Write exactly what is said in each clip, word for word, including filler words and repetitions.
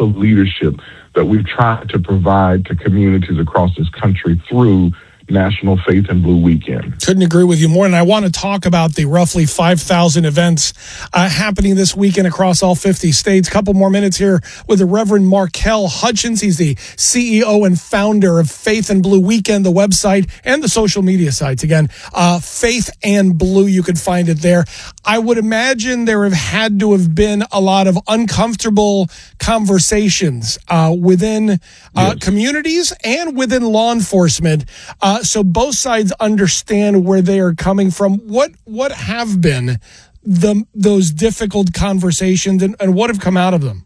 of leadership that we've tried to provide to communities across this country through National Faith in Blue Weekend. Couldn't agree with you more. And I want to talk about the roughly five thousand events uh, happening this weekend across all fifty states. Couple more minutes here with the Reverend Markel Hutchins. He's the C E O and founder of Faith in Blue Weekend, the website and the social media sites. Again, uh, Faith and Blue, you can find it there. I would imagine there have had to have been a lot of uncomfortable conversations uh, within uh, yes. communities and within law enforcement. Uh, so both sides understand where they are coming from. What what have been the those difficult conversations, and, and what have come out of them?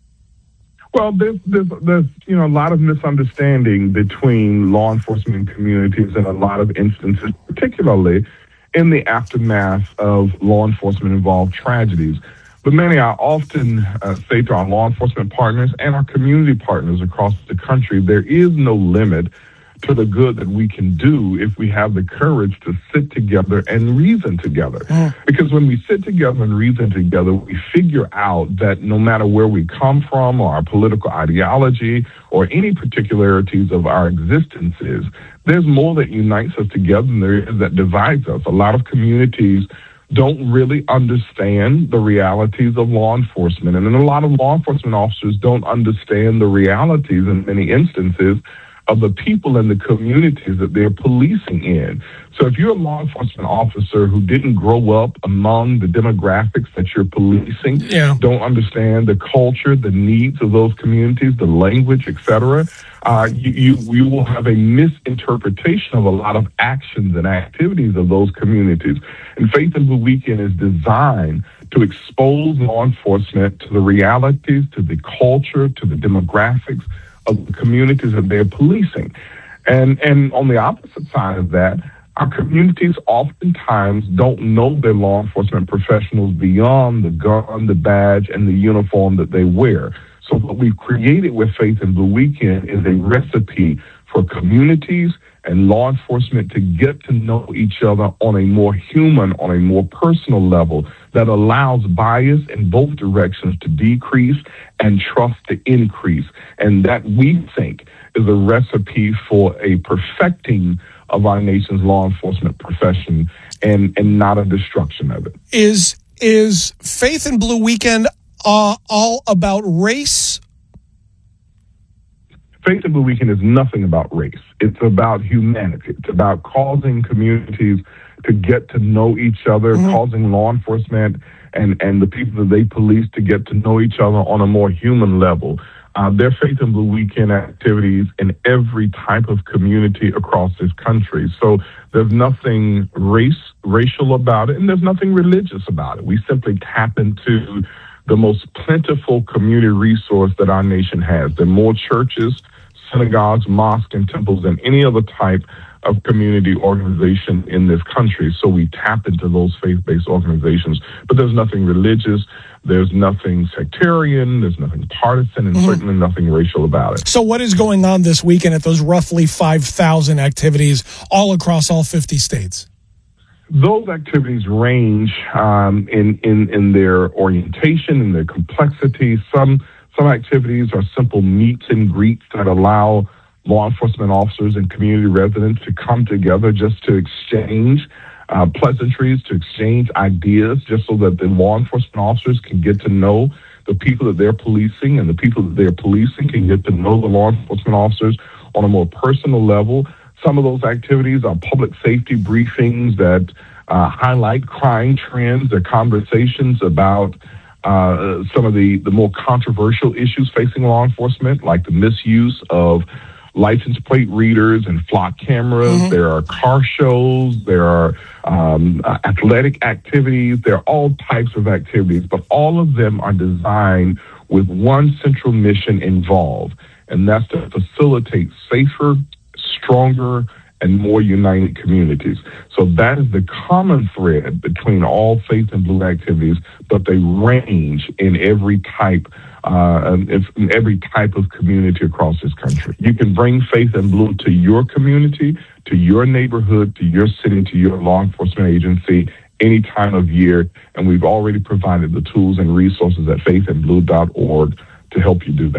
Well, there's, there's, there's you know a lot of misunderstanding between law enforcement communities in a lot of instances, particularly in the aftermath of law enforcement involved tragedies. But many, I often uh, say to our law enforcement partners and our community partners across the country, there is no limit to the good that we can do if we have the courage to sit together and reason together. Mm. Because when we sit together and reason together, we figure out that no matter where we come from or our political ideology or any particularities of our existences, there's more that unites us together than there is that divides us. A lot of communities don't really understand the realities of law enforcement. And then a lot of law enforcement officers don't understand the realities in many instances of the people in the communities that they're policing in. So if you're a law enforcement officer who didn't grow up among the demographics that you're policing, yeah. don't understand the culture, the needs of those communities, the language, et cetera, uh, you, you, you will have a misinterpretation of a lot of actions and activities of those communities. And Faith in Blue Weekend is designed to expose law enforcement to the realities, to the culture, to the demographics of the communities that they're policing. And and on the opposite side of that, our communities oftentimes don't know their law enforcement professionals beyond the gun, the badge, and the uniform that they wear. So what we've created with Faith in Blue Weekend is a recipe for communities and law enforcement to get to know each other on a more human, on a more personal level that allows bias in both directions to decrease and trust to increase. And that, we think, is a recipe for a perfecting of our nation's law enforcement profession and, and not a destruction of it. Is, is Faith in Blue Weekend uh, all about race? Faith in Blue Weekend is nothing about race. It's about humanity. It's about causing communities to get to know each other, mm-hmm. causing law enforcement and, and the people that they police to get to know each other on a more human level. Uh, their Faith in Blue Weekend activities in every type of community across this country. So there's nothing race, racial about it, and there's nothing religious about it. We simply tap into the most plentiful community resource that our nation has. There are more churches, synagogues, mosques, and temples than any other type of community organization in this country. So we tap into those faith-based organizations. But there's nothing religious, there's nothing sectarian, there's nothing partisan, and mm-hmm. certainly nothing racial about it. So what is going on this weekend at those roughly five thousand activities all across all fifty states? Those activities range um, in, in, in their orientation and their complexity. Some some activities are simple meets and greets that allow law enforcement officers and community residents to come together just to exchange uh, pleasantries, to exchange ideas, just so that the law enforcement officers can get to know the people that they're policing, and the people that they're policing can get to know the law enforcement officers on a more personal level. Some of those activities are public safety briefings that uh, highlight crime trends. They're conversations about uh, some of the, the more controversial issues facing law enforcement, like the misuse of license plate readers and flock cameras. Mm-hmm. There are car shows. There are um, uh, athletic activities. There are all types of activities, but all of them are designed with one central mission involved, and that's to facilitate safer, stronger, and more united communities. So that is the common thread between all Faith in Blue activities, but they range in every type uh, in every type of community across this country. You can bring Faith in Blue to your community, to your neighborhood, to your city, to your law enforcement agency any time of year, and we've already provided the tools and resources at faith in blue dot org to help you do that.